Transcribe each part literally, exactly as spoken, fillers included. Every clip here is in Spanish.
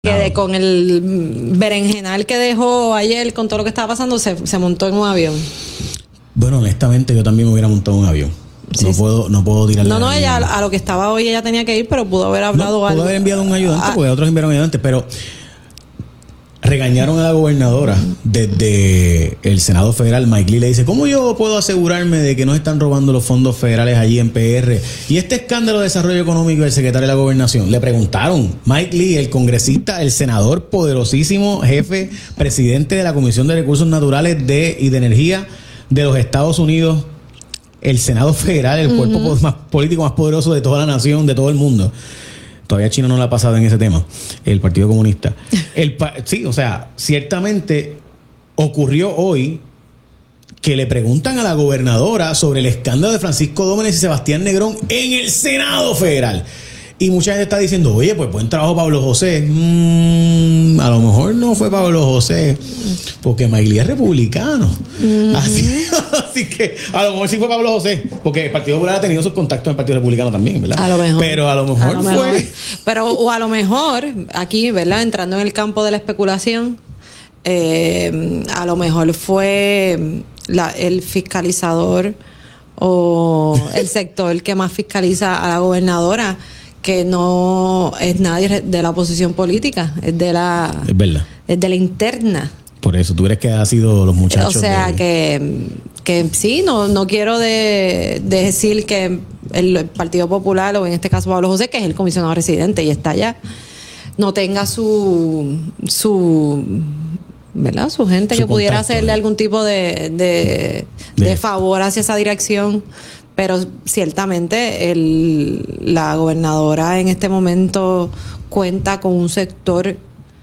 Que con el berenjenal que dejó ayer con todo lo que estaba pasando, se, se montó en un avión. Bueno, honestamente, yo también me hubiera montado en un avión. Sí, no sí. puedo, no puedo tirarle. No, no, ella a lo que estaba hoy ella tenía que ir, pero pudo haber hablado no, algo. Pudo haber enviado un ayudante, ah, porque otros enviaron ayudantes, pero regañaron a la gobernadora desde el Senado Federal. Mike Lee le dice: ¿cómo yo puedo asegurarme de que no están robando los fondos federales allí en P R? Y este escándalo de desarrollo económico del secretario de la Gobernación. Le preguntaron. Mike Lee, el congresista, el senador poderosísimo, jefe, presidente de la Comisión de Recursos Naturales de, y de Energía de los Estados Unidos, el Senado Federal, el cuerpo uh-huh. más político más poderoso de toda la nación, de todo el mundo. Todavía China no la ha pasado en ese tema, el Partido Comunista. El pa- sí, o sea, ciertamente ocurrió hoy que le preguntan a la gobernadora sobre el escándalo de Francisco Dómenes y Sebastián Negrón en el Senado Federal. Y mucha gente está diciendo: oye, pues buen trabajo Pablo José. Mm, a lo mejor no fue Pablo José, porque Maglí es republicano. Mm-hmm. Así, así que a lo mejor sí fue Pablo José, porque el Partido Popular ha tenido sus contactos en el Partido Republicano también, ¿verdad? A lo mejor. Pero a lo mejor a lo fue. Mejor. Pero o a lo mejor, aquí, ¿verdad? Entrando en el campo de la especulación, eh, a lo mejor fue la, el fiscalizador o el sector que más fiscaliza a la gobernadora, que no es nadie de la oposición política, es de la es verdad. Es de la interna. Por eso, ¿tú crees que ha sido los muchachos? O sea, de... que, que sí, no, no quiero de, de decir que el Partido Popular, o en este caso Pablo José, que es el comisionado residente y está allá, no tenga su su ¿verdad? Su gente su que pudiera contacto, hacerle ¿eh? algún tipo de, de, de, de favor hacia esa dirección. Pero ciertamente el, la gobernadora en este momento cuenta con un sector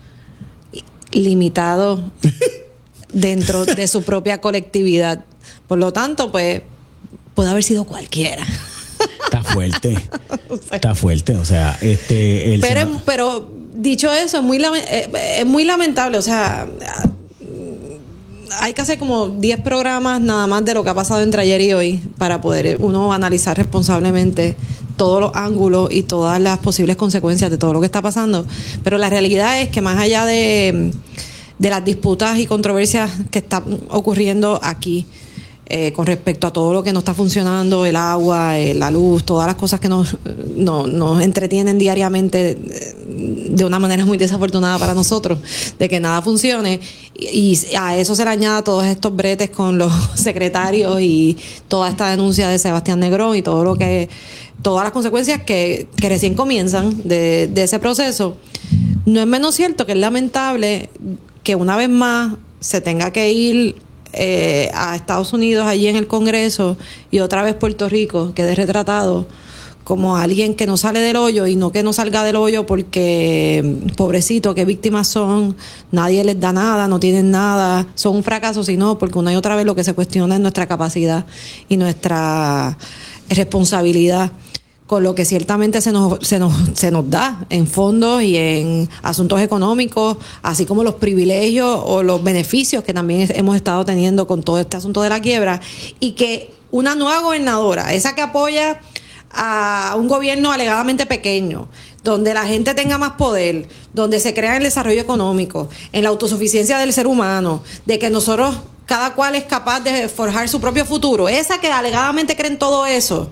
limitado dentro de su propia colectividad. Por lo tanto, pues, puede haber sido cualquiera. Está fuerte. O sea, está fuerte. O sea, este... El pero, senado... pero dicho eso, es muy, es muy lamentable. O sea... hay que hacer como diez programas nada más de lo que ha pasado entre ayer y hoy para poder uno analizar responsablemente todos los ángulos y todas las posibles consecuencias de todo lo que está pasando. Pero la realidad es que más allá de, de las disputas y controversias que están ocurriendo aquí, eh, con respecto a todo lo que no está funcionando, el agua, eh, la luz, todas las cosas que nos, no, nos entretienen diariamente de una manera muy desafortunada para nosotros, de que nada funcione, y, y a eso se le añada todos estos bretes con los secretarios y toda esta denuncia de Sebastián Negrón y todo lo que, todas las consecuencias que, que recién comienzan de, de ese proceso. No es menos cierto que es lamentable que una vez más se tenga que ir Eh, a Estados Unidos, allí en el Congreso, y otra vez Puerto Rico quede retratado como alguien que no sale del hoyo, y no que no salga del hoyo porque pobrecito, qué víctimas son, nadie les da nada, no tienen nada, son un fracaso, sino porque una y otra vez lo que se cuestiona es nuestra capacidad y nuestra responsabilidad con lo que ciertamente se nos, se nos, se nos da en fondos y en asuntos económicos, así como los privilegios o los beneficios que también hemos estado teniendo con todo este asunto de la quiebra, y que una nueva gobernadora, esa que apoya a un gobierno alegadamente pequeño, donde la gente tenga más poder, donde se crea el desarrollo económico, en la autosuficiencia del ser humano, de que nosotros, cada cual es capaz de forjar su propio futuro, esa que alegadamente cree en todo eso,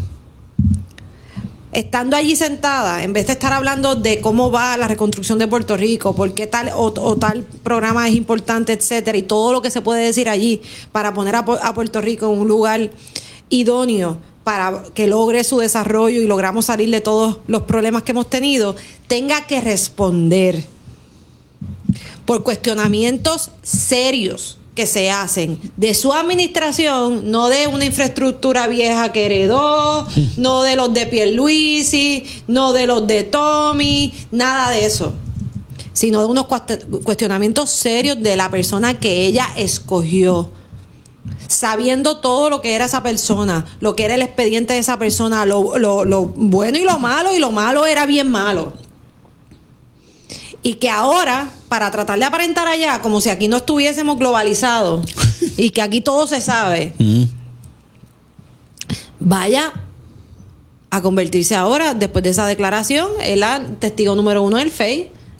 estando allí sentada, en vez de estar hablando de cómo va la reconstrucción de Puerto Rico, por qué tal o, o tal programa es importante, etcétera, y todo lo que se puede decir allí para poner a, a Puerto Rico en un lugar idóneo para que logre su desarrollo y logramos salir de todos los problemas que hemos tenido, tenga que responder por cuestionamientos serios que se hacen de su administración, no de una infraestructura vieja que heredó, no de los de Pierluisi, no de los de Tommy, nada de eso, sino de unos cuestionamientos serios de la persona que ella escogió, sabiendo todo lo que era esa persona, lo que era el expediente de esa persona, lo, lo, lo bueno y lo malo, y lo malo era bien malo. Y que ahora, para tratar de aparentar allá, como si aquí no estuviésemos globalizados y que aquí todo se sabe, mm. vaya a convertirse ahora, después de esa declaración, en la testigo número uno del F E I,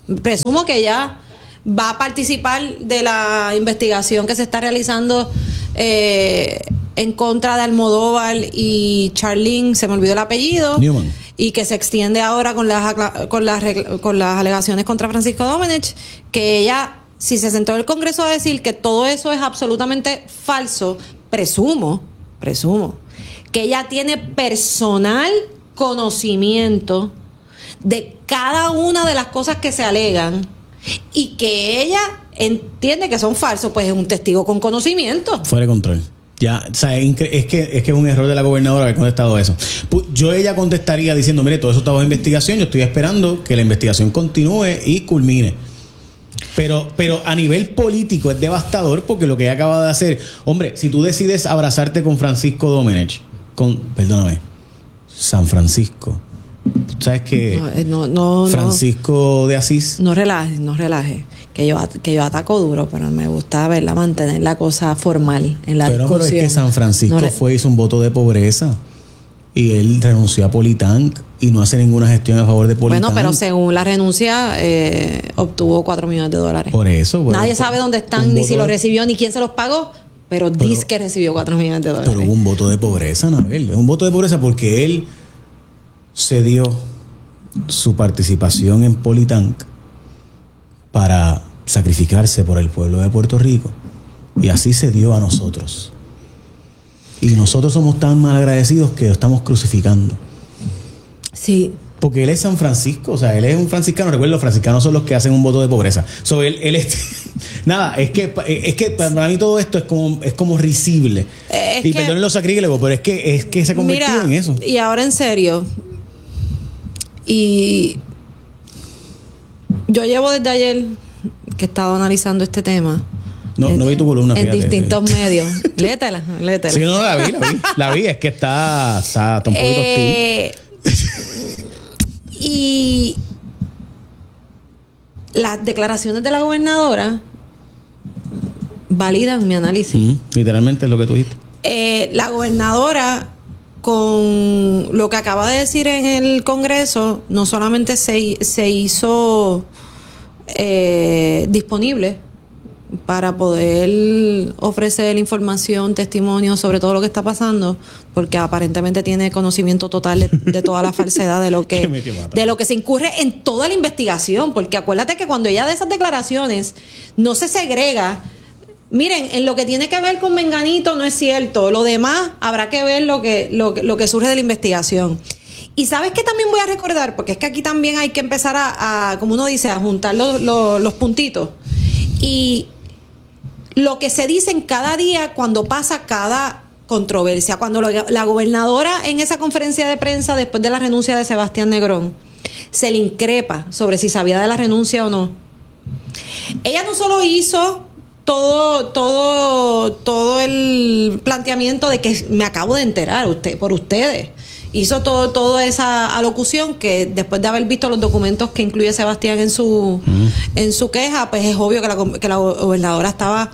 Presumo que ella va a participar de la investigación que se está realizando eh, en contra de Almodóvar y Charlene, se me olvidó el apellido, Newman, y que se extiende ahora con las con las con las alegaciones contra Francisco Domenech, que ella, si se sentó en el Congreso a decir que todo eso es absolutamente falso, presumo, presumo que ella tiene personal conocimiento de cada una de las cosas que se alegan y que ella entiende que son falsos, pues es un testigo con conocimiento. Fuera de control. Ya, o sea, es que, es que es un error de la gobernadora haber contestado eso. Yo ella contestaría diciendo, mire, todo eso está bajo investigación, yo estoy esperando que la investigación continúe y culmine. Pero, pero a nivel político es devastador porque lo que ella acaba de hacer, hombre, si tú decides abrazarte con Francisco Domenech, con, perdóname, San Francisco, ¿sabes que no, no, Francisco no, de Asís? No relaje, no relaje. Que yo, que yo ataco duro, pero me gusta verla mantener la cosa formal en la pero, discusión. Pero es que San Francisco no fue, hizo un voto de pobreza y él renunció a Politank y no hace ninguna gestión a favor de Politank. Bueno, pero según la renuncia eh, obtuvo cuatro millones de dólares. Por eso. Bueno, nadie sabe dónde están, ni si los recibió, ni quién se los pagó, pero, pero dice que recibió cuatro millones de dólares. Pero hubo un voto de pobreza, Anabel. Es un voto de pobreza porque él cedió su participación en Politank para sacrificarse por el pueblo de Puerto Rico. Y así se dio a nosotros. Y nosotros somos tan mal agradecidos que lo estamos crucificando. Sí. Porque él es San Francisco, o sea, él es un franciscano. Recuerda, los franciscanos son los que hacen un voto de pobreza. So, él, él es, nada, es que es que para mí todo esto es como es como risible. Es y perdonen los sacrílegos, pero es que es que se ha convertido mira, en eso. Y ahora en serio. Y yo llevo desde ayer que he estado analizando este tema. No, en, no vi tu columna. En fíjate, distintos fíjate. medios. Léetela, léetela. Sí, no, la vi, la vi. La vi, es que está, está, está un poquito eh, Y las declaraciones de la gobernadora validan mi análisis. Mm, literalmente es lo que tú dijiste. Eh, la gobernadora, con lo que acaba de decir en el Congreso, no solamente se, se hizo eh, disponible para poder ofrecer información, testimonio sobre todo lo que está pasando, porque aparentemente tiene conocimiento total de, de toda la falsedad de lo que de lo que se incurre en toda la investigación, porque acuérdate que cuando ella da esas declaraciones no se segrega. Miren, en lo que tiene que ver con Menganito no es cierto, lo demás habrá que ver lo que lo, lo que surge de la investigación. Y sabes que también voy a recordar, porque es que aquí también hay que empezar a, a como uno dice, a juntar los, los, los puntitos. Y lo que se dice en cada día cuando pasa cada controversia, cuando lo, la gobernadora en esa conferencia de prensa después de la renuncia de Sebastián Negrón se le increpa sobre si sabía de la renuncia o no. Ella no solo hizo todo todo todo el planteamiento de que me acabo de enterar usted por ustedes, hizo todo toda esa alocución que después de haber visto los documentos que incluye Sebastián en su mm. en su queja, pues es obvio que la, que la gobernadora estaba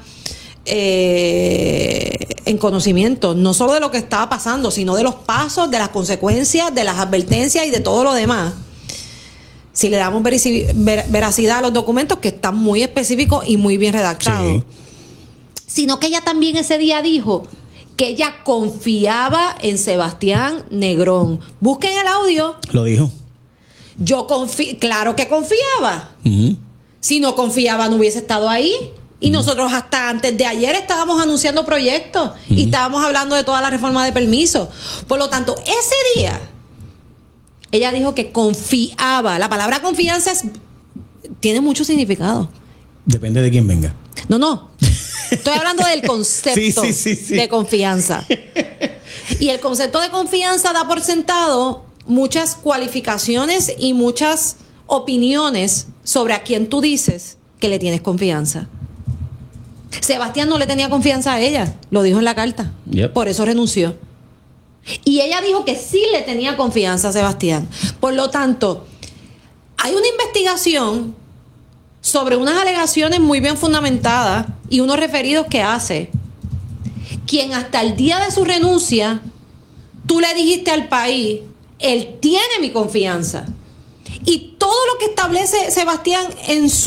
eh, en conocimiento no solo de lo que estaba pasando, sino de los pasos, de las consecuencias, de las advertencias y de todo lo demás. Si le damos veracidad a los documentos, que están muy específicos y muy bien redactados. Sí. Sino que ella también ese día dijo que ella confiaba en Sebastián Negrón. Busquen el audio. Lo dijo. Yo confío, claro que confiaba. Uh-huh. Si no confiaba, no hubiese estado ahí. Y uh-huh. nosotros hasta antes de ayer estábamos anunciando proyectos uh-huh. y estábamos hablando de toda la reforma de permisos. Por lo tanto, ese día ella dijo que confiaba. La palabra confianza es, tiene mucho significado. Depende de quién venga. No, no. Estoy hablando del concepto sí, sí, sí, sí. de confianza. Y el concepto de confianza da por sentado muchas cualificaciones y muchas opiniones sobre a quién tú dices que le tienes confianza. Sebastián no le tenía confianza a ella, lo dijo en la carta. Yep. Por eso renunció. Y ella dijo que sí le tenía confianza a Sebastián. Por lo tanto, hay una investigación sobre unas alegaciones muy bien fundamentadas y unos referidos que hace, quien hasta el día de su renuncia, tú le dijiste al país, él tiene mi confianza. Y todo lo que establece Sebastián en su